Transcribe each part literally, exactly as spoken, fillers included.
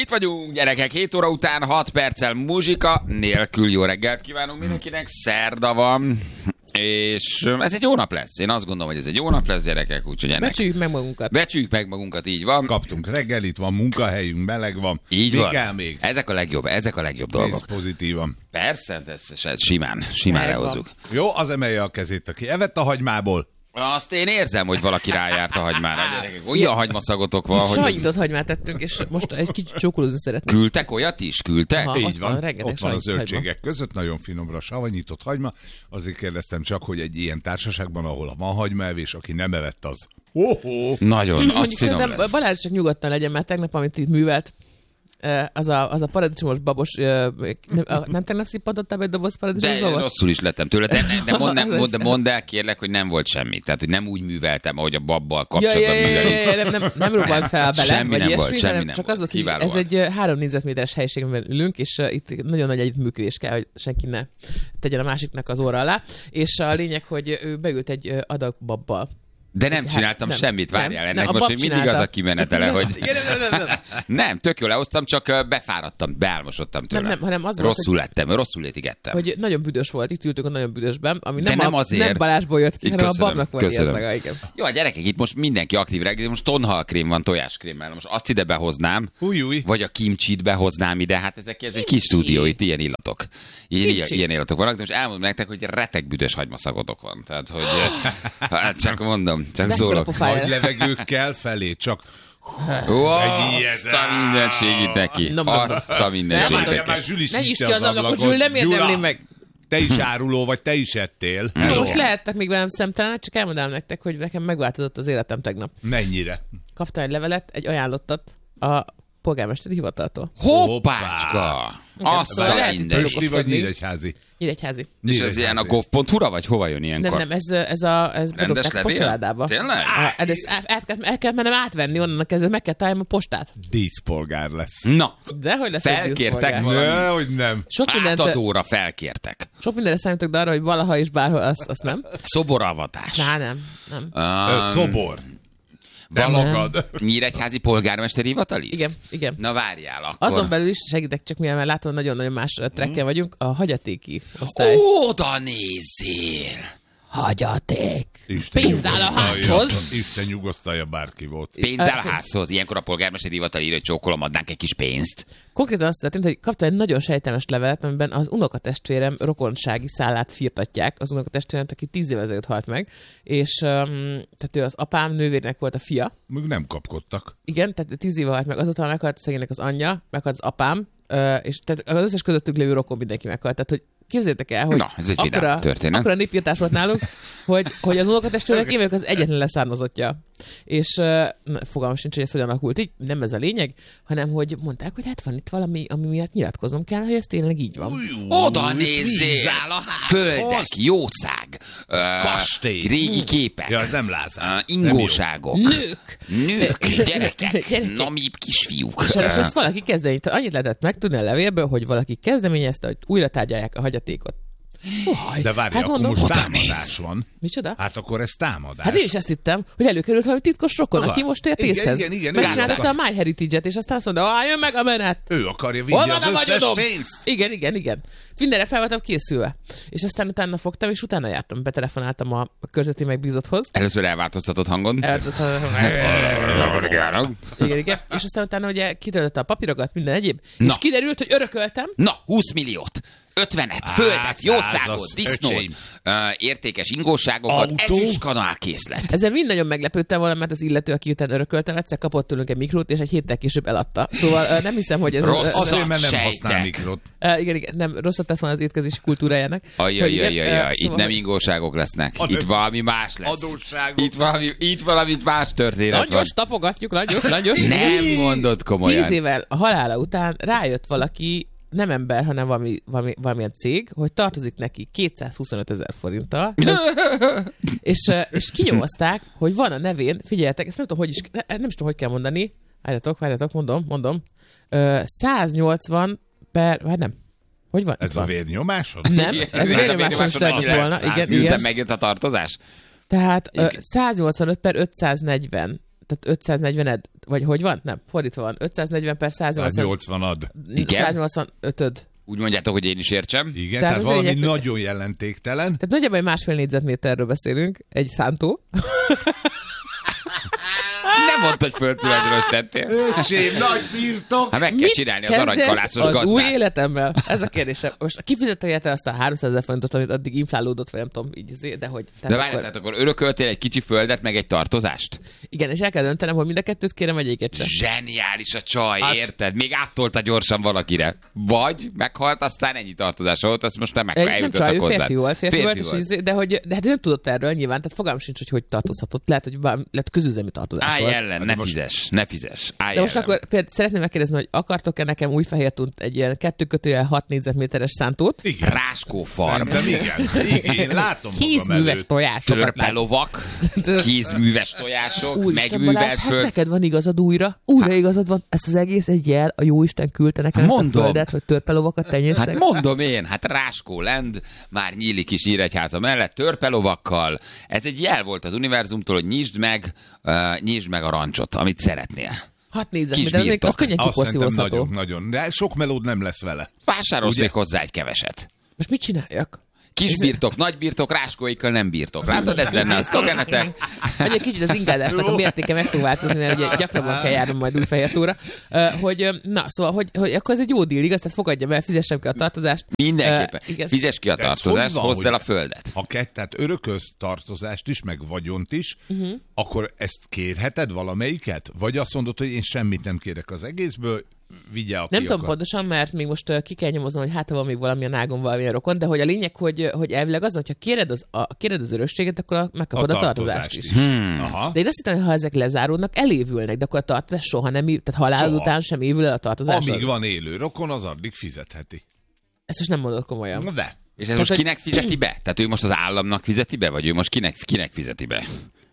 Itt vagyunk, gyerekek, hét óra után, hat perccel muzsika nélkül. Jó reggelt kívánunk mindenkinek, szerda van, és ez egy jó nap lesz. Én azt gondolom, hogy ez egy jó nap lesz, gyerekek, úgyhogy ennek... Becsüljük meg magunkat. Becsüljük meg magunkat, így van. Kaptunk reggelit, van munkahelyünk, meleg van. Így Mi van. kell még? Ezek a legjobb, ezek a legjobb dolgok. Nézd pozitívan. Persze, ez, ez simán, simán Megvan. lehozzuk. Jó, az emelje a kezét, aki evett a hagymából. Azt én érzem, hogy valaki rájárt a hagymára, gyerekek. Olyan hagymaszagotok van, hogy... Sajnyitott hagymát tettünk, és most egy kicsit csókolózni szeretnék. Küldtek olyat is? Küldtek? Aha. Így ott van, van, rengeteg ott van a savanyított zöldségek között, nagyon finomra savanyított hagyma. Azért kérdeztem csak, hogy egy ilyen társaságban, ahol van hagymaevés, aki nem evett, az... Oh-oh. Nagyon, azt Mondjuk finom szerintem lesz. Balázs csak nyugodtan legyen, mert tegnap, amit itt művelt, eh, az a, az a paradicsomos babos, eh, nem, a- nem tegnap szippantottál be egy doboz paradicsomos De babot? rosszul is lettem tőle, de, de mondd, nem, mondd, mondd el kérlek, hogy nem volt semmi. Tehát, hogy nem úgy műveltem, ahogy a babbal Ja, kapcsolatban ja, ja, ja, művelik. ja, nem, nem, nem robbant fel bele, Semmi vagy nem ilyesmi, volt, semmi hanem nem csak volt. az volt, hogy ez Kiválóan. egy eh, három négyzetméteres helyiségben ülünk, és uh, itt nagyon nagy együttműködés kell, hogy senki ne tegyen a másiknak az óra alá, és a lényeg, hogy ő beült egy uh, adag babbal. De nem Hát, csináltam nem, semmit, várjál nem, ennek nem, a most bab még mindig csinálta. az a kimenetele, hogy Igen, nem, nem, nem, nem. nem, tök jól lehoztam, csak ö, befáradtam, beálmosodtam tőle. Nem, nem, hanem az volt, rosszul lettem, rosszul étigettem. hogy nagyon büdös volt, itt ültünk a nagyon büdösben, ami De nem, nem a, azért. nem Balázsból jött ki, Így hanem köszönöm, a babnak volt köszönöm. érzaga, igen. Jó, a gyerekek, itt most mindenki aktív reggel, most tonhalkrém van tojáskrémmel, most azt ide behoznám, Új, új. vagy a kimcsit behoznám ide, hát ezek ez egy kis stúdió, itt ilyen illatok. Ilyen, ilyen, Kimchi. ilyen illatok vannak, de most elmondom nektek, hogy retek büdös hagymaszagatok van. Tehát, hogy hát csak mondom, csak De szólok. akkor a pofája. Nagy levegőkkel felé, csak... Ó, Egy ilyet. azt a mindenségit neki. Nom, nom, nom. Azt a mindenségit Nem, neki. Már Zsüli Ne nyisd szinte ki az ablakot, Zsül, nem Gyula, érdemli meg. Te is áruló vagy, te is ettél. Na, Hello. most lehettek még velem szemtelenek, csak elmondám nektek, hogy nekem megváltozott az életem tegnap. Mennyire? Kaptam egy levelet, egy ajánlottat a polgármesteri hivataltól. Hoppácska! Azt Szóval a lehet, hogy mindenségit. Pösli vagy Nyíregyházi? Nyíregyházi. És ez ilyen a gov pont hu-ra, vagy hova jön ilyenkor? Nem, nem, ez, ez a ez Rendes bedobták a levél? postaládába. Tényleg? A, ez, át, át, kell, el kell mennem átvenni onnan kezdve, meg kell találjam a postát. Díszpolgár lesz. Na, De hogy lesz egy felkértek díszpolgár? valami Ne, hogy nem. Sok mindent, átadóra felkértek. sok mindenre számítok, de arra, hogy valaha és bárhol, azt, azt nem. Szoboravatás. Ná, nem, nem. Ö, Um, Szobor. Te Valami. magad. Nyíregyházi polgármesteri hivatali? Igen, igen. Na várjál akkor. Azon belül is segítek, csak mivel már látom, nagyon-nagyon más trekken vagyunk, a hagyatéki osztály. Oda nézzél! Hagyaték! Isten Pénz áll a nyugosztalja. házhoz. Isten nyugosztalja, bárki volt. Pénz áll a házhoz. Ilyenkor a polgármesteri hivatal írja, hogy csókolom, adnánk egy kis pénzt. Konkrétan azt történt, hogy kaptam egy nagyon sejtelmes levelet, amiben az unokatestvérem rokonsági szállát firtatják, az unokatestvérem, aki tíz évvel ezelőtt halt meg, és um, tehát ő az apám nővérnek volt a fia. Még nem kapkodtak. Igen, tehát tíz éve halt meg, azután meghalt szegénynek az anyja, meghalt az apám, ö, és tehát az összes közöttük lévő rokon mindenki meghalt. Tehát, hogy képzeljétek el, hogy Na, ez egy vidám történet. akkora népírtás volt nálunk, hogy, hogy az unokatestvérek én vagyok az egyetlen leszármazottja. És uh, na, fogalmam sincs, hogy ez hogyan alakult így, nem ez a lényeg, hanem hogy mondták, hogy hát van itt valami, ami miatt nyilatkoznom kell, hogy ez tényleg így van. Oda nézzél! Földek, jószág, ö, Kastély. régi képek, Ja, az nem Lázár. ö, ingóságok, Nők! nők, gyerekek, Gyerekek. namíbb kisfiúk. És Ö, ezt valaki kezdeményezte. Annyit lehetett megtudni a levélből, hogy valaki kezdeményezte, hogy újra tárgyalják a hagyatékot. Uaj, De várj, hát akkor mondom, most oda támadás néz. van. Micsoda? Hát akkor ez támadás. Hát én is ezt hittem, hogy előkerült valami titkos rokon, Na, aki most ért igen, észhez. igen, igen, Megcsináltatta a igen. MyHeritage-et, és aztán azt mondta, ah, jön meg a menet. Ő akarja Hol vinni van az a összes vagyonom? pénzt. Igen, igen, igen. Mindenre fel voltam készülve. És aztán utána fogtam, és utána jártam, betelefonáltam a körzeti megbízotthoz. Először elváltoztatott hangon. Igen, igen. És aztán utána ugye kitöltötte a papírokat, minden egyéb. Na. És kiderült, hogy örököltem. Na, húsz milliót, ötvenet, Á, földet, jószágot, százas, disznót, öcsém. ö, értékes ingóságokat, Autó. ezüst kanálkészlet. Ezzel mind nagyon meglepődtem volna, mert az illető, aki után örököltem, egyszer kapott tőlünk egy mikrót, és egy héttel később eladta. Szóval ö, nem hiszem, hogy ez... Rossz. ö, ez- Azért, mert nem Sejtek. használ mikrot. ö, igen, igen, nem, rosszat tesz volna az étkezési kultúrájának. Hogy igen, ö, Ajajajajaj, itt szóval, nem hogy- ingóságok lesznek, Hanem itt valami más lesz. adósságok. Itt valami, itt valami más történet van. Langyos, tapogatjuk, langyos, langyos. Nem mondod komolyan. Tíz évvel a halála után rájött valaki, nem ember, hanem valami, valami, valamilyen cég, hogy tartozik neki kétszázhuszonöt ezer forinttal, és, ö, és kinyomozták, hogy van a nevén, figyeljetek, ezt nem tudom, hogy is, ne, nem is tudom, hogy kell mondani, várjatok, várjatok, mondom, mondom, ö, száznyolcvan per, hát nem, hogy van? Ez Itt a van. vérnyomásod? Nem, ez vérnyomáson is lehetett volna, igen, Miután igen. megjött a tartozás? Tehát ö, Igen. száznyolcvanöt per ötszáznegyven. tehát ötszáznegyvened, vagy hogy van? Nem, fordítva van. ötszáznegyven per száznyolcvan. száznyolcvanad. száznyolcvanötöd. Úgy mondjátok, hogy én is értsem. Igen, Tehát tehát az valami lényeg, hogy- nagyon jelentéktelen. Tehát nagyjából egy másfél négyzetméterről beszélünk, egy szántó. Nem mondd, hogy föltulajdonosítettél. Öcsém, nagy birtok! Hát meg kell csinálni az kezdett aranykalászos az gazdát. új életemmel? Ez a kérdésem. Most kifizette érte azt a háromszázezer forintot, amit addig inflálódott, vagy nem tudom, így, izé, de hogy... De várj, tehát akkor örököltél egy kicsi földet, meg egy tartozást? Igen, és el kell döntenem, hogy mind a kettőt kérem, vagy egyiket sem. Zseniális a csaj, Hát- érted? Még áttolta gyorsan valakire. Vagy meghalt, aztán ennyi tartozás volt, azt most nem meg Egy, nem eljutottak csaj, ő hozzá. férfi volt, férfi, Férfi volt, és izé, de, hogy, de hát ő nem tudott erről nyilván, tehát fogalmam sincs, hogy hogy tartozhatott. Lehet, hogy bár, lehet közüzemi tartozás Állj volt. ellen, Hát ne most- fizes, ne fizes. Állj De most ellen. akkor például szeretném megkérdezni, hogy akartok-e nekem új fehértunt egy ilyen kettő kötőjel hat négyzetméteres szántót? Igen. Ráskó farm, Szerintem igen. Igen, én látom magam Kézműves előtt. tojásokat. törpelovak, kézműves tojások, Úristen megművelt Balázs, hát föld. neked van igazad újra. Újra igazad van. Ez az egész egy jel, a jóisten küldte nekem ezt a Mondom. földet, hogy törpelovakat tenyészek. Hát mondom én, hát Ráskó Land már nyílik is Nyíregyháza mellett, törpelovakkal. Ez egy jel volt az univerzumtól, hogy nyisd meg, uh, nyisd meg a rancsot, amit szeretnél. hat Kis négyzetméter, az még birtok. az könnyen Azt szerintem kiposzívozható. nagyon, nagyon. De sok melód nem lesz vele. Vásárolsz Ugye? még hozzá egy keveset. Most mit csináljak? Kis birtok, nagy birtok, ráskóikkal nem birtok. Látod, ez lenne a szlogenetek? Egy kicsit az ingázásnak a mértéke meg fog változni, mert ugye gyakrabban kell járnom majd Újfehértóra. Uh, hogy, ö, na, szóval, hogy, hogy akkor ez egy jó díl, igaz? Tehát fogadjam el, fizessem ki a tartozást. Mindenképpen. Ö, igen. Fizes ki a De ez tartozást, hogy van, hozd hogy- el a földet. Ha kett, tehát örökölsz tartozást is, meg vagyont is, uh-huh. akkor ezt kérheted valamelyiket? Vagy azt mondod, hogy én semmit nem kérek az egészből, vigye, aki Nem tudom akar. pontosan, mert még most uh, ki kell nyomoznom, hogy hát ha van még valamilyen ágon valamilyen rokon, de hogy a lényeg, hogy, hogy elvileg az, hogyha kéred az, a, kéred az örökséget, akkor a, megkapod a, a tartozást is. Hmm. Aha. De én azt hittem, hogy ha ezek lezáródnak, elévülnek, de akkor a tartozás soha nem, év- tehát halálod Soha. után sem évül el a tartozás. Amíg van élő rokon, az addig fizetheti. Ezt most nem mondod komolyan. Na de. És ez most hogy- kinek fizeti be? Tehát ő most az államnak fizeti be, vagy ő most kinek, kinek fizeti be?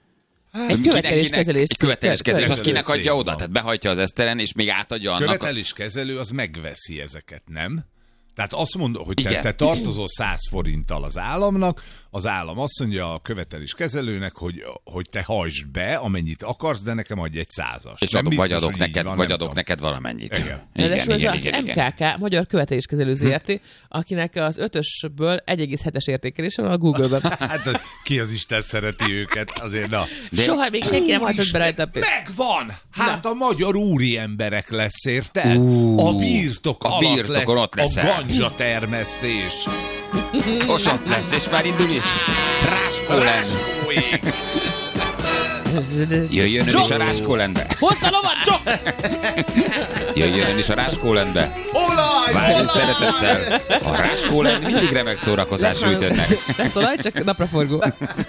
Egy követeléskezelés. Egy követeléskezelés, az Követelő kinek adja cég oda? van. Tehát behajtja az eszteren, és még átadja annak. Követeléskezelő az megveszi ezeket, nem? Tehát azt mondod, hogy te, Igen. te tartozol száz forinttal az államnak, az állam azt mondja a követeléskezelőnek, hogy, hogy te hajtsd be, amennyit akarsz, de nekem adj egy százas. És Nem adok, vagy biztos, adok hogy így neked, van, vagy nem adok tudom. neked valamennyit. Igen. Ráadásul ez igen, az igen, igen. em ká ká, Magyar Követeléskezelő zé er té, akinek az ötösből egy egész hetes értékelése van a Google-ben. Hát ki az Isten szereti őket, azért na. De- Soha még senki nem hajtott be Úristen, rajta a pénzt. megvan! Hát a magyar úri emberek lesz, érted? A birtok a alatt birtokon lesz ott leszel. a ganja termesztés. Most ott lesz, és már indul is. Ráskó Land. Ráskóék. Jöjjön ön is a Ráskó Landbe. Hozd a lovat, Csok! Jöjjön ön is a Ráskó Landbe. Olaj! Várjunk szeretettel. A Ráskó Land mindig remek szórakozás Lesz nyújt önnek. Lesz olaj, csak napraforgó.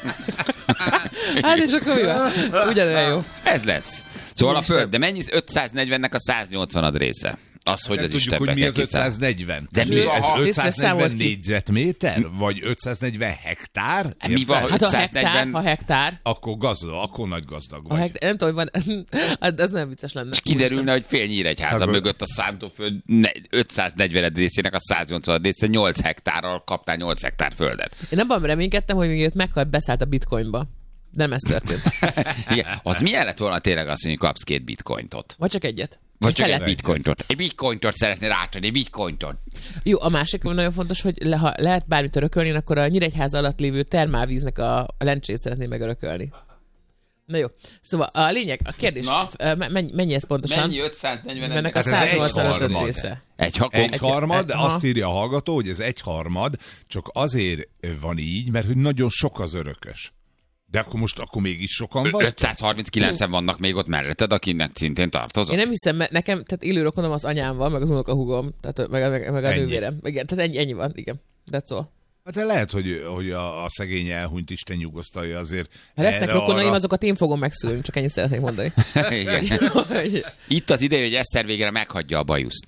Hát és akkor mi van? Ugyanolyan jó. Ez lesz. Szóval a föld, de mennyi ötszáznegyvennek a száznyolcvanad része? Az, hogy Nem az tudjuk, hogy Istenbe mi kell az kiszállni. ötszáznegyven. De mi? Ez Aha. ötszáznegyven Számolt ki. négyzetméter? Vagy ötszáznegyven hektár? Mi Érted? van, hogy- Hát ha hektár, ötszáznegyven ha hektár, Akkor gazdag, akkor nagy gazdag a vagy. hektár, nem tudom, hogy van, hát az nem vicces lenne. És kiderülne, hogy fél Nyíregyháza Hát, mögött a szántóföld ne- ötszáznegyven részének a száznyolcvan része nyolc hektárral kaptál nyolc hektár földet. Én abban reménykedtem, hogy még meghalt, beszállt a bitcoinba. De nem ez történt. Igen. Az milyen lett volna tényleg azt, hogy kapsz két bitcointot? Vagy csak egyet. Vagy csak egy felet. bitcointot. Egy bitcointot szeretnél átadni, egy bitcointot. Jó, a másik ami nagyon fontos, hogy le, ha lehet bármit örökölni, akkor a Nyíregyháza alatt lévő termálvíznek a, a lencsét szeretném megörökölni. Na jó. Szóval a lényeg, a kérdés, Na? ö, mennyi, mennyi ez pontosan? Mennyi ötszáznegyven? Ennek a Hát ez egy száznyolcvanötöd harmad. része. Egy hakó. Egy harmad, de Aha. azt írja a hallgató, hogy ez egy harmad, csak azért van így, mert hogy nagyon sok az örökös. De akkor most akkor mégis sokan vagy? ötszázharminckilencen vannak még ott melletted, akinek szintén tartozok. Én nem hiszem, mert nekem, tehát élő rokonom az anyám van, meg az unokahúgom, tehát meg, meg, meg a Ennyi. nővérem. Igen, tehát ennyi, ennyi van, igen. That's all. Hát de lehet, hogy, hogy a, a szegény elhunyt Isten nyugosztalja azért. Ha lesznek erre, rokonaim, arra. azokat én fogom megszülni, csak ennyit szeretnék mondani. Igen. Hogy- Itt az ideje, hogy Eszter végre meghagyja a bajuszt.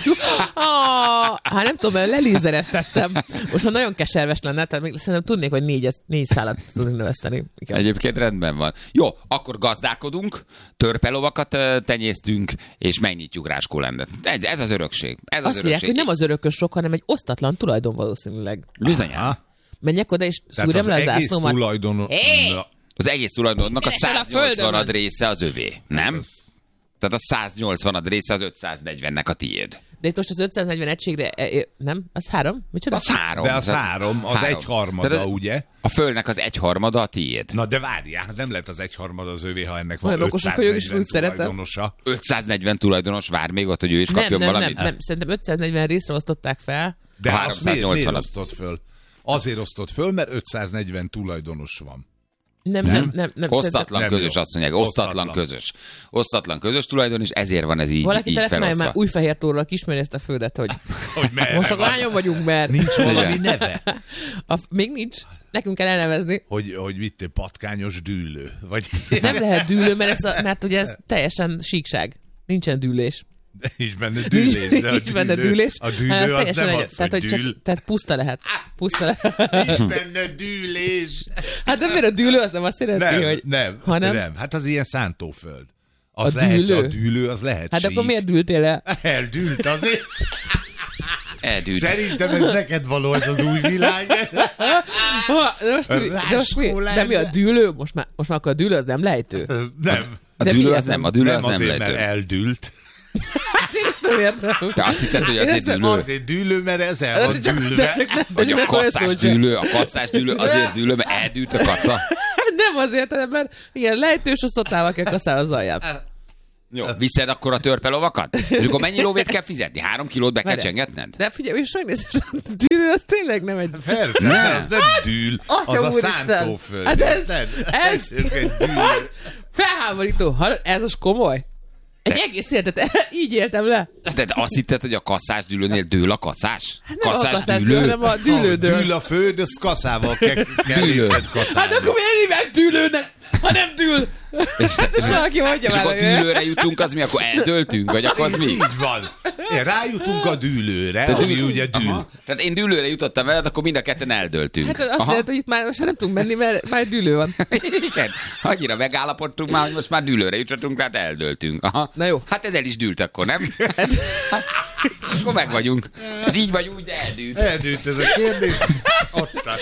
Ah, hát nem tudom, mert lelézereztettem. Most már nagyon keserves lenne, tehát még szerintem tudnék, hogy négy, négy szálat tudnék növeszteni. Igen. Egyébként rendben van. Jó, akkor gazdálkodunk, törpelovakat ö, tenyésztünk, és megnyitjuk Ráskó Landet. Ez, ez az örökség. Ez az Azt írják, örökség. hogy nem az örökös sok, hanem egy osztatlan tulajdon valószínűleg. Bizonyán. Aha. Menjek oda, és Tehát szúrjam az le a egész zászlómat. tulajdon... Hé! Na, Az egész tulajdonnak a Keresel a száznyolcvan földön. része az övé, nem? Ez- Tehát a száznyolcvan része az ötszáznegyvennek a tiéd. De itt most az ötszáznegyven egységre, e, e, nem? Az három? Micsoda? Az három. De az Tehát három, az három. egyharmada, Tehát az- ugye? A földnek az egyharmada a tiéd. Na de várjál, nem lehet az egyharmada az övé, ha ennek van Olyan okosak, hogy ők is ötszáznegyven úgy szeretem. tulajdonosa. ötszáznegyven tulajdonos vár még ott, hogy ő is Nem, kapjon nem, nem, valamit? nem, szerintem ötszáznegyven részre osztották fel. De A azt miért, miért háromszáznyolcvan. osztott föl? Azért osztott föl, mert ötszáznegyven tulajdonos van. Nem, nem, nem. nem Osztatlan Nem közös, jó. azt mondják. Osztatlan Osztatlan. közös. Osztatlan közös tulajdon, és ezért van ez így, Valaki így telefonálja felosztva. már új fehér tóról ismeri ezt a földet, hogy Hogy merre most csak van. hányan vagyunk, mert Nincs valami Igen. neve? a, még nincs. Nekünk kell elnevezni. Hogy, hogy vittél patkányos dűlő? Vagy Nem lehet dűlő, mert, ez a, mert ugye ez teljesen síkság. Nincsen dűlés. nincs benne dűlés, de a Nincs benne dűlő, dűlés. a dűlő hanem ez az teljesen nem egy- az, tehát, hogy hogy dűl. csak, tehát puszta lehet. Puszta lehet. Nincs benne dűlés. Hát de miért a dűlő az nem azt jelenti, Nem, hogy... nem, hanem- nem. Hát az ilyen szántóföld. Az A lehet, dűlő? a dűlő az lehet Hát sík. akkor miért dűltél el? Eldűlt azért. Eldűlt. Szerintem ez neked való, ez az új világ. Ha, de, most, de, most mi, Ráskó de mi a lenne. dűlő? Most már, most már akkor a dűlő az nem lejtő. Nem. A De dűlő mi az ez? nem, a dűlő Nem az nem azért, mert lejtő. eldült. Hát én ezt nem értem. De azt hitted, hogy Én azért ezt nem- dűlő. Azért dűlő, mert ez el van De csak, de dűlve. csak, de Vagy csak a nem olyan kasszás szó sem. dűlő, a kasszás dűlő azért dűlő, mert eldűlt a kassa. Nem azért, hanem mert ilyen lejtős osztottával kell kasszál az alján. Jó, viszed akkor a törpelovakat? És akkor mennyi lóvét kell fizetni? Három kilót be kell Várjál. csengetned? De figyelj, és megnézed, a dűlő az tényleg nem egy... Persze, Nem. nem. az nem dűl, az Atya a úristen. szántóföld. Hát ez- érted? ez- Ez egy dűlő. Felháborító. Hallod? Ez az komoly. Egy egész életet így éltem le. Tehát azt hitted, hogy a kasszás dűlőnél dől a kasszás? Hát nem a kasszás dűlő, hanem a Ha dűlődől. dűl a föld, azt kaszával kell, kell Dűlő. érted Hát kaszálni. akkor miért hívják dűlőnek, ha nem dűl? És, És valaki mondja és már, akkor hogy- dűlőre jutunk, az mi? Akkor eldöltünk? Vagy akkor az mi? Így van. Én rájutunk a dűlőre, Tehát ami dűl- ugye dűl. Aha. Tehát én dűlőre jutottam veled, akkor mind a ketten eldöltünk. Hát azt Aha. jelenti, hogy itt már most nem tudunk menni, mert már dűlő van. Igen, annyira megállapodtunk már, hogy most már dűlőre jutottunk, tehát eldöltünk. Aha. Na jó. Hát ez el is dűlt akkor, nem? Akkor meg vagyunk. Ez így vagy úgy, de eldűlt. Eldűlt ez a kérdés. Ott áll.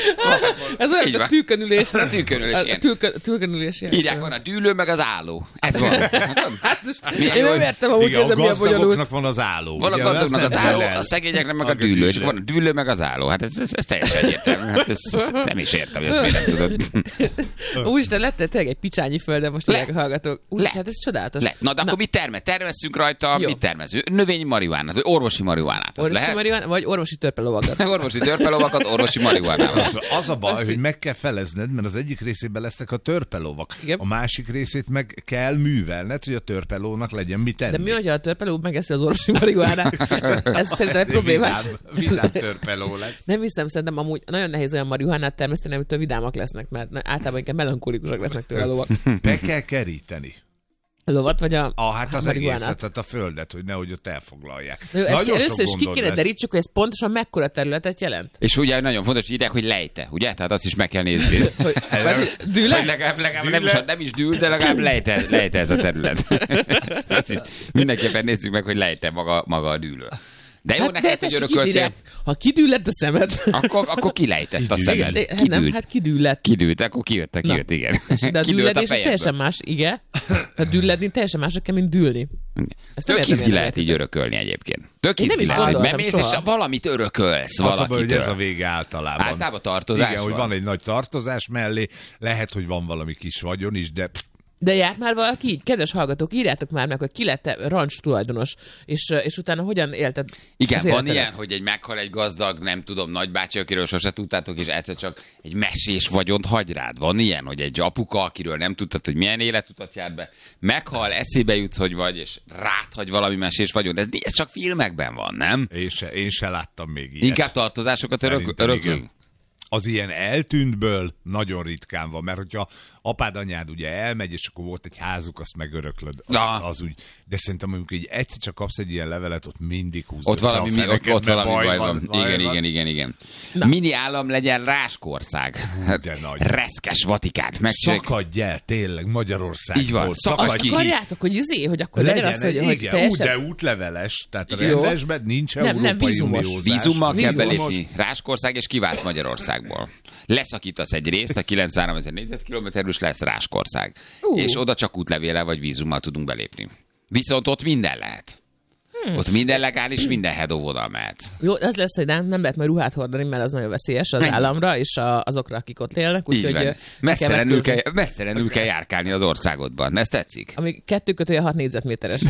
Ez olyan, Így mint a van. tűkönülés. A tűkönülés, A igen. tűkön- Tűkönülés. ilyen. Írják, van a dűlő, meg az álló. Ez van. Hát most Milyen én jó, nem hogy- értem, amúgy Igen, ez a milyen bonyolult. gazdagoknak van az álló. Van a ugye, gazdagnak azt az nem álló, dől el. a szegényeknek meg a A dűlő, és dűlő. van a dűlő, meg az álló. Hát ez, ez, ez teljesen egyértelmű. Hát ez, ez, nem is értem, hogy ezt miért nem tudod. Úristen, lett tényleg egy picsányi földem most Lett. a hallgatók. Úgy, Lett. hát ez csodálatos. Le. Na, de akkor mit termel? Termesszünk rajta, Jó. mit termezünk? Növényi marihuánát, vagy orvosi marihuánát. Az Orvosi lehet? marihuana, vagy orvosi törpelovakat. Orvosi törpelovakat, orvosi marihuánával. Az a baj, hogy meg kell felezned, mert az egyik részében lesznek a törpelovak. Igen. A másik részét meg kell művelned, hogy a törpelónak legyen mit tenni. De mi, hogyha a törpeló megeszi az orvosi marihuánát? Ez szerintem egy problémás. Vidám, vidám törpeló lesz. Nem hiszem, szerintem amúgy nagyon nehéz olyan marihuánát termeszteni, amitől vidámak lesznek, mert na- általában inkább melankolikusok lesznek tőle a lovak. Be kell keríteni. A lovat vagy a, Ah, hát az marihuánát. egészet, tehát a földet, hogy nehogy ott elfoglalják. Jó, ezt Nagyon sok először is ki gondod kéne lesz. derítsük, hogy ez pontosan mekkora területet jelent. És ugye nagyon fontos, hogy írják, hogy lejte, ugye? Tehát azt is meg kell nézni. Hogy, vagy Hogy dűle? legalább, legalább nem, Dűle? is, nem is dűl, de legalább lejte, lejte ez a terület. Azt is mindenképpen nézzük meg, hogy lejte maga, maga a dűlő. De jó, Hát, neked, de hogy tessék, örököltél, írják, ha kidüllett a szemed. akkor, akkor kilejtett a Kidűlt. szemed. De, hát nem, Kidűlt. hát kidüllett. Kidűlt, akkor kijött, kijött, Na. igen. De a Kidűlt dülledés az fejedből. teljesen más, igen. A dülledni teljesen mások kell, mint dűlni. Ezt nem Tök értem, izgi én lehet nem így örökölni egyébként. Tök Én nem izgi is lehet, hogy gondoltam bemész, soha. és valamit örökölsz Az a baj, hogy valakitől. ez a vége általában. Általában tartozás Igen, hogy van. van egy nagy tartozás mellé, lehet, hogy van valami kis vagyon is, de pff, De járt már valaki így? Kedves hallgatók, írjátok már meg, hogy ki lett rancs tulajdonos, és, és utána hogyan élted Igen, az van életedet. ilyen, hogy egy meghal egy gazdag, nem tudom, nagybácsi, akiről sose tudtátok, és egyszer csak egy mesés vagyont hagy rád. Van ilyen, hogy egy apuka, akiről nem tudtad, hogy milyen életutat jár be, meghal, eszébe jutsz, hogy vagy, és rád hagy valami mesés vagyont. Ez, ez csak filmekben van, nem? én se, én se láttam még ilyet. Inkább tartozásokat örök, Szerintem öröklünk. igen. Az ilyen eltűntből nagyon ritkán van, mert hogyha apád, anyád ugye elmegy, és akkor volt egy házuk, azt megöröklöd, az, Na. az úgy. De szerintem mondjuk így egyszer csak kapsz egy ilyen levelet, ott mindig húzod Ott valami, mi, ott, ott valami baj van. baj Igen, van. igen, igen, igen. Mini állam legyen Ráskország. de nagy. Reszkes Vatikán. Megcsináljuk. Szakadj el, tényleg Magyarországból. Így van. Szakadj Azt ki. Akarjátok, hogy izé, hogy akkor legyen, Legyen az, hogy, egy, hogy igen, ú, teljesen... de útleveles, tehát a Jó. rendesben nincs Nem, nem, Európai vízumos. Uniózás. Vízummal kell Vízumos. belépni. Ráskország, és kiválsz Magyarországon. országból. Leszakítasz egy részt, a kilencvenhárom ezer négyzetkilométerből, és lesz Ráskország. Uh. És oda csak útlevéllel vagy vízummal tudunk belépni. Viszont ott minden lehet. Hmm. Ott minden legális, minden hedóvodal mehet. Jó, az lesz, hogy nem, nem lehet majd ruhát hordani, mert az nagyon veszélyes az Mennyi? államra és a, azokra, akik ott élnek. Így Úgyhogy van. Messzelenül kell, messzelenül kell járkálni az országodban. Ez tetszik? Ami kettő kötője hat négyzetméteres.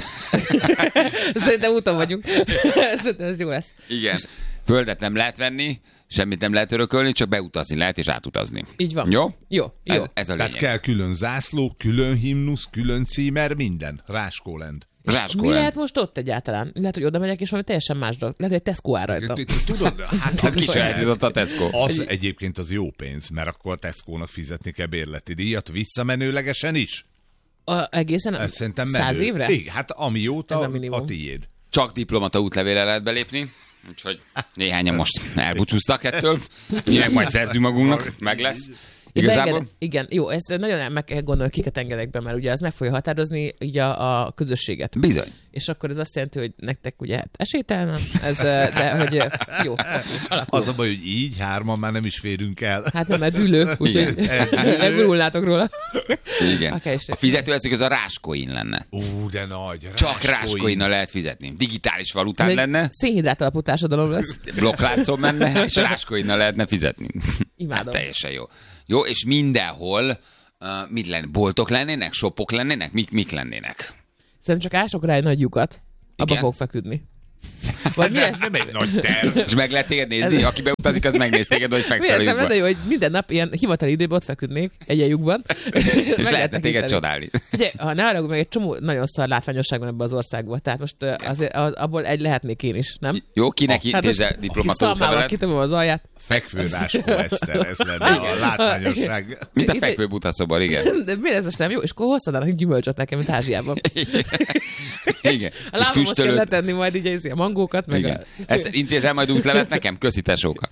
Szerintem úton vagyunk. Szerintem ez jó lesz. Igen. Földet nem lehet venni, semmit nem lehet örökölni, csak beutazni lehet és átutazni. Így van. Jó? Jó, jó. Ez, ez a Tehát lényeg. kell külön zászló, külön himnusz, külön címer, minden. Ráskólend. Ráskó Mi el. lehet most ott egyáltalán? Lehet, hogy oda megyek, és valami teljesen más dolog. Lehet, hogy Tesco áll rajta. Tudod, hát Hát kisajátított a Tesco. az egyébként az jó pénz, mert akkor a Tesco-nak fizetni kell bérleti díjat visszamenőlegesen is. A, egészen Ez szerintem menő. száz évre? Igen, hát amióta Ez a a, minimum. a tiéd. Csak diplomata útlevéle lehet belépni, úgyhogy néhányan most elbúcsúztak ettől. Mi meg majd szerzünk magunknak, meg lesz. Igazából Beengedem- Igen, jó, ezt nagyon meg kell gondolni, kiket engedek be, mert ugye ez meg fogja határozni így a, a közösséget. bizony. És akkor ez azt jelenti, hogy nektek ugye hát esélytelen, ez, de hogy jó, alakul. Az a baj, hogy így hárman már nem is férünk el. Hát nem, mert dűlő, úgyhogy megurulnátok róla. Igen. Okay, A fizetőeszköz az a ráskoin lenne. Ú, de nagy. Csak ráskoinnal lehet fizetni. Digitális valután Ez egy lenne, szénhidrát alapú társadalom lesz. blokkláncon menne, és ráskoinnal lehetne fizetni. Imádom. Ez teljesen jó. Jó, és mindenhol uh, mit lenne? Boltok lennének? Shopok lennének? Mik, mik lennének? Szerintem csak ások rá egy nagy lyukat, abba Igen? fog feküdni. Vagy mi lesz? Nem egy nagy terv. És meg lehet téged nézni? Aki beutazik, az megnéz téged, hogy fekszel a Miért nem lyukba. lenne jó, hogy minden nap ilyen hivatali időben ott feküdnék egy ilyen lyukban. És lehetne téged csodálni. Ugye, ha ne arra, meg egy csomó nagyon szar látványosság van ebben az országban, tehát most uh, azért az, abból egy lehetnék én is, nem? Jó, kinek Hát intézel most diplomata szalmával útlevelet? kitömöm az alját. Fekvő ráskó Eszter, ez lenne a látványosság. Mint a Ide- fekvő butaszobar, igen. De miért ez most nem jó? És akkor hozzadának gyümölcsöt nekem, mint Ázsiában. Igen. A Egy lábamhoz kell füstölőt. letenni majd így izé a mangókat, meg Igen. a... Ezt intézel majd útlevet nekem? Köszi tesóka.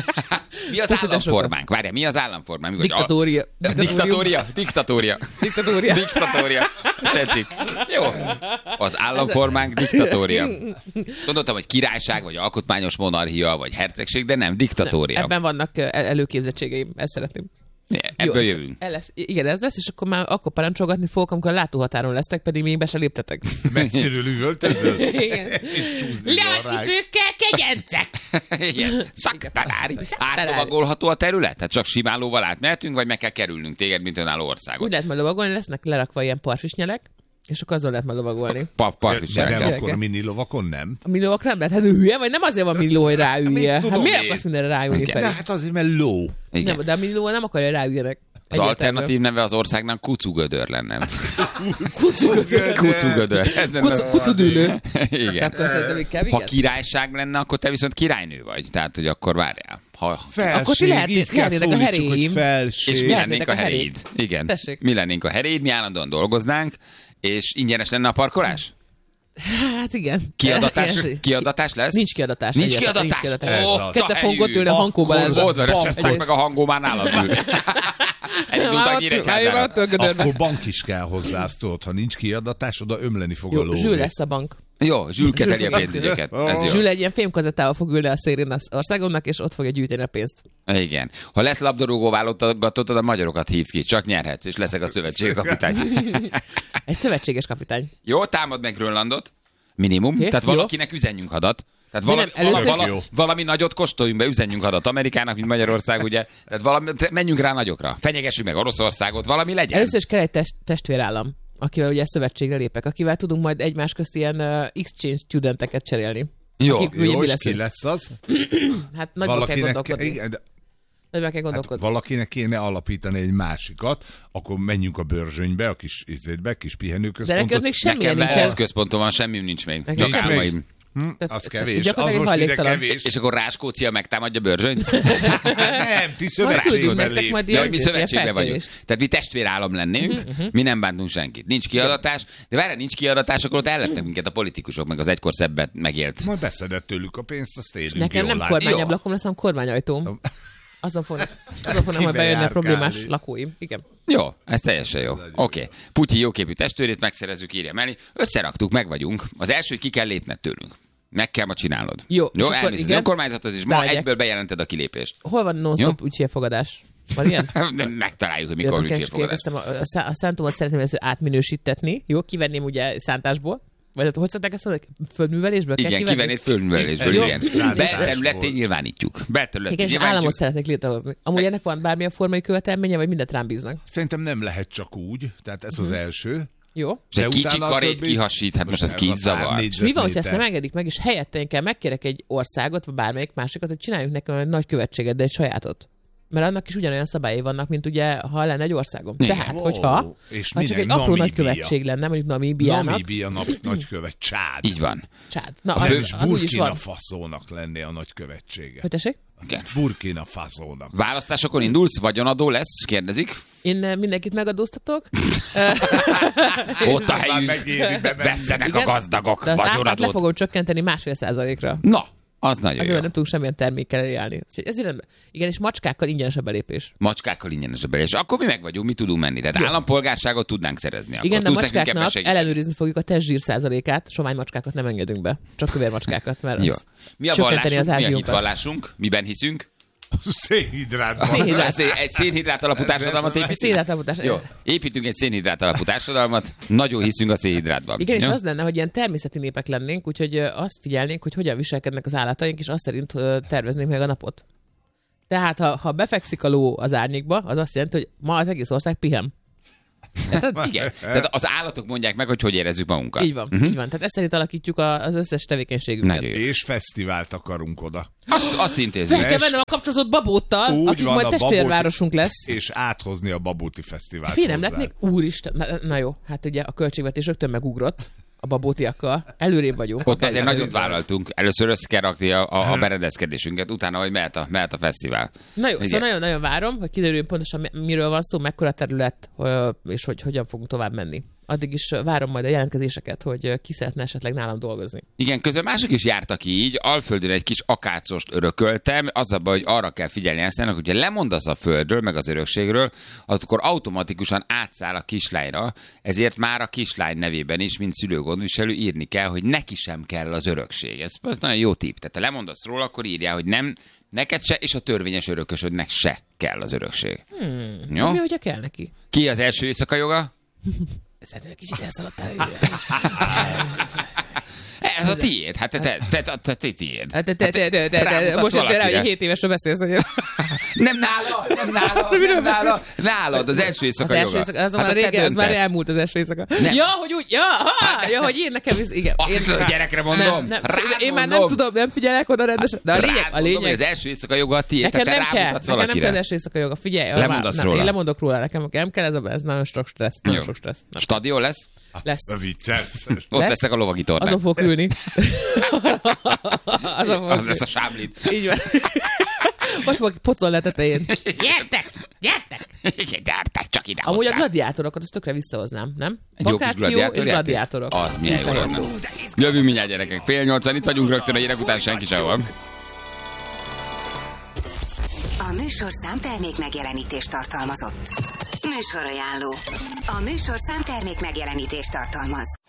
Mi az Köszi, államformánk? Várjál, mi az államformánk? Vagy a- Diktatória. Diktatória. Diktatória. Diktatória. Diktatória. Tetszik. Jó. Az államformánk diktatória. Gondoltam, hogy királyság, vagy alkotmányos monarchia, vagy hercegség, de nem, diktatória. Ebben vannak ö, el- előképzettségeim, ezt szeretném. Ebből Jó, jövünk. El lesz, igen, ez lesz, és akkor már akkor parancsolgatni fogok, amikor a látóhatáron lesztek, pedig még be se léptetek. Messziről üvöltözöl. Igen. És csúszni van rá. Leacipőkkel, kegyencek! Igen. Szaktalári. Szaktalári. Átlovagolható a terület? Tehát csak simán lóval átmehetünk, vagy meg kell kerülnünk téged, mint önálló országot? Úgy lehet majd lovagolni, lesznek lerakva ilyen parfisnyelek, és akkor azon lehet majd lovagolni. Pa- De Partviselekkel. nem Gyerekek. akkor mini lovakon nem. A millióak nem lehet, hát hülye, vagy nem azért van millió, hogy ráülje. Hát, Hát tudom miért én. akarsz mindenre ráülni, Igen. De Feri? hát azért, mert ló. Igen. Nem, de a millió nem akarja, hogy ráüljenek. Az alternatív neve az országnak Kucugödör lenne. Kucugödör. Kucugödör. Ez lenne. Kucu- Kucudülő. Igen. Akkor szerintem így kell Ha vigyázni. királyság lenne, akkor te viszont királynő vagy. Tehát, hogy akkor várjál. Ha... Felség, Akkor ti lehetnétek- így kell lehetnétek a szólítsuk, hogy heréim. felség. És mi Lehetnétek lennénk a a heréd. heréd. Igen. Tessék. Mi lennénk a heréd, mi állandóan dolgoznánk, és ingyenes lenne a parkolás? Hát igen. Kiadatás, Ez- kiadatás lesz? Nincs kiadatás. Nincs egyáltalán, kiadatás? Nincs kiadatás. Ez Ó, az. Kezdte a fogod helyű. tőle a Hankó Balázsra. Oda Bam, reseztek egyrészt. meg a hangó már nálad ül. Elindult Már a ott- Nyíregyházára. már ott a gödörnek. Akkor bank is kell hozzá, azt tudod, ha nincs kiadatás, oda ömleni fog a Jó, ló. Zsül lesz a bank. Jó, Zsül kezeli a Zsül- pénzügyeket. Ez jó. Zsül egy ilyen fémkazettával fog ülni a szélén az országomnak, és ott fogja gyűjteni a pénzt. Igen. Ha lesz labdarúgó válogatottad, a magyarokat hívsz ki, csak nyerhetsz, és leszek a szövetségi kapitány. Egy szövetséges kapitány. Jó, támad meg Grönlandot. Minimum. Oké, Tehát jó. valakinek üzenjünk hadat. Tehát De valami, nem, először- valami, Jó. valami, valami nagyot kóstoljunk be, üzenjünk hadat Amerikának, mint Magyarország, ugye. Tehát valami, te- menjünk rá nagyokra. Fenyegessük meg Oroszországot, valami legyen. Először is kell egy test, testvérállam, akivel ugye szövetségre lépek, akivel tudunk majd egymás közt ilyen uh, exchange studenteket cserélni. Jó, Akik- ugye Jó, mi és leszünk? ki lesz az? Hát nagyban kell Valakinek, gondolkodni. igen, de, Nagyban kell hát gondolkodni. valakinek kéne alapítani egy másikat, akkor menjünk a Börzsönybe, a kis izétbe, kis De pihenőközpontot. neked még semmilyen Nekem nincsen. wellness-központom van, semmi nincs még. Nekem Csak nincs még. álmaim. Hm, Tehát- az kevés. Az gyakorlatilag most ide hajléktalan. kevés. És akkor Ráskócia megtámadja Börzsönyt? Nem, ti Majd szövetségben küldünk nektek lép. majd Ja, hogy ilyen, mi ilyen szövetségben vagyunk. felkérést. Tehát mi testvérállam lennénk, mi nem bántunk senkit. Nincs kiadatás, de várjál, nincs kiadatás, akkor ott ellettek minket a politikusok, meg az egykor szebbet megélt. Majd beszedett tőlük a pénzt, azt élünk Nekem jól nem át. kormányablakon lesz, hanem kormányajtóm. Azon fognak, azon fognak majd bejönni a Kibejárkálni. problémás lakóim. Igen. Jó, ez teljesen jó. Oké. Okay. Putyi jóképű testvérét megszerezzük, írja Meli. Összeraktuk, meg vagyunk. Az első, hogy ki kell lépned tőlünk. Meg kell ma csinálnod. Jó, és Jó, akkor elmész az igen. önkormányzathoz, és ma Bemegyek. egyből bejelented a kilépést. Hol van non-stop ügyfélfogadás? Van ilyen? De megtaláljuk, hogy Mikor mikor csak ügyfélfogadás. kérdeztem, a, a, szá- a szántómat szeretném ezt átminősítetni. Jó, kivenném ugye szántásból. Vagy hát, hogy szokták ezt mondani? Földművelésből kell Igen, kivenni? kivennéd földművelésből, Jó. igen. Szántásból. Belterületén nyilvánítjuk. Belterületén Igen, és nyilvánítjuk. államot szeretnék létrehozni. Amúgy ennek van bármilyen formai követelménye, vagy mindent rám bíznak? Szerintem nem lehet csak úgy, tehát ez az első. Jó. És egy De kicsi utána a karét többi- kihasít, hát most az ez kit a pár zavar. És mi van, hogyha ezt nem négyzetméter. engedik meg, és helyette én kell megkérek egy országot, vagy bármelyik másikat, hogy csináljuk nekem egy nagy követséget, de egy sajátot. Mert annak is ugyanolyan szabályai vannak, mint ugye, ha lenne egy országom. Igen. Tehát, Wow. hogyha És ha csak minek? egy apró Namíbia. nagykövetség lenne, mondjuk Namíbiának. Namíbia nap, nagykövet, Csád. Így van. Csád. Na, A az, fős az úgy is Burkina van. Faszónak lenné a nagykövetsége. Hogy tessék? Igen. Burkina Faszónak. Választásokon indulsz, vagyonadó lesz, kérdezik. Én eh, mindenkit megadóztatok. Ott a Már helyünk. megéri bemenni. Vesszenek a Igen, gazdagok de az áfát le vagyonadót. fogom csökkenteni másfél százalékra. Na, az nagyon Azért, jó. mert nem tudunk semmilyen termékkel élni. Úgyhogy ezért rendben. Igen, és macskákkal ingyenes a belépés. Macskákkal ingyenes a belépés. Akkor mi meg vagyunk, mi tudunk menni. Tehát állampolgárságot tudnánk szerezni. Akkor Igen, de a tudsz nekünk macskáknak ebben segíteni? ellenőrizni fogjuk a testzsír százalékát, sovány macskákat nem engedünk be. Csak kövér macskákat, mert Jó. az Mi a csökkenteni vallásunk? az Mi a ázsiunkat. hitvallásunk? Miben hiszünk? Szénhidrátban. Szénhidrát. Szén- Egy szénhidrát alapú társadalmat építünk? Szénhidrátalapotás. Jó, építünk egy szénhidrát alapú társadalmat, nagyon hiszünk a szénhidrátban. Igen, és Jó? az lenne, hogy ilyen természeti népek lennénk, úgyhogy ö, azt figyelnénk, hogy hogyan viselkednek az állataink, és azt szerint ö, terveznénk meg a napot. Tehát, ha, ha befekszik a ló az árnyékba, az azt jelenti, hogy ma az egész ország pihen. Tehát, igen. Tehát az állatok mondják meg, hogy hogy érezzük magunkat. Így van, uh-huh. így van. Tehát ezt szerint alakítjuk a, az összes tevékenységünket. Nagyon jó. És fesztivált akarunk oda. Azt, azt intézzük. Fel kell vennem a kapcsolatot Babóttal, Úgy akik van, majd a testvérvárosunk lesz. És áthozni a Babóti Fesztivált Fél nem hozzá. lehetnék? Úristen, na, na jó, hát ugye a költségvetés rögtön megugrott a babótiakkal. Előrébb vagyunk. Ott azért nagyot vállaltunk. Először össze kell rakni a, a, a berendezkedésünket, utána, hogy mehet a, mehet a fesztivál. Na jó, Igen. szóval nagyon-nagyon várom, hogy kiderüljön pontosan mi- miről van szó, mekkora terület, ö, és hogy hogyan fogunk tovább menni. Addig is ö, várom majd a jelentkezéseket, hogy ö, ki szeretne esetleg nálam dolgozni. Igen, közben mások is jártak így, Alföldön egy kis akácost örököltem, az a baj, hogy arra kell figyelni ezt, hogy ha lemondasz a földről, meg az örökségről, akkor automatikusan átszáll a kislányra, ezért már a kislány nevében is, mint szülőgondviselő írni kell, hogy neki sem kell az örökség. Ez, ez nagyon jó tipp. Tehát ha lemondasz róla, akkor írjál, hogy nem, neked se, és a törvényes örökösödnek se kell az örökség. Hmm. Jó? Mi, hogyha kell neki? Ki az első éjszaka joga? Szerintem egy kicsit elszaladtál őre. Ez a tiéd. Hát te, te, te, te, te, te tiéd. Hát, de, de, de, de, de, de, rámutatsz most jöttél rá, hogy valakire. hét évesről beszélsz, hogy Nem nála, nem nála, nem nála. Nálad az első az éjszaka első joga. éjszaka, az Hát már te régen, az már döntesz. elmúlt az első éjszaka. Nem. Ja, hogy úgy, ja, ha, ja, hogy én nekem, is- igen. Azt Én- hiszed, a gyerekre mondom? Nem, nem, Rád én már nem mondom. tudom, nem figyelek oda rendesen. De a lényeg, Rád a mondom, hogy lényeg, az első éjszaka joga a tiéd, nekem tehát te nem kell, rámutatsz nekem nem kell az valakire. első éjszaka joga. Figyelj, Lemondasz már- róla. Én lemondok róla, nekem nem kell, ez, a, ez nagyon sok stressz. Nagyon Jó. sok stressz. Nem. Stadion lesz? Lesz. A vicces. Ott Lesz? leszek a lovagi tornán. Azon fog ülni. Azon fog Az lesz a sáblit. Így van. Vagy fog pocolni a tetején. Gyertek! Gyertek! Igen, gyertek csak ide Amúgy a hozzá. gladiátorokat azt tökre visszahoznám, nem? Egy jó kis Vakáció és gladiátorjáték? gladiátorok. Az milyen jó lenne. Jövünk mindjárt, gyerekek. Fél nyolcan itt vagyunk rögtön a hírek után, senki sehol. A műsor számtermék megjelenítést tartalmazott. Műsorajánló. A műsor számtermék megjelenítést tartalmaz.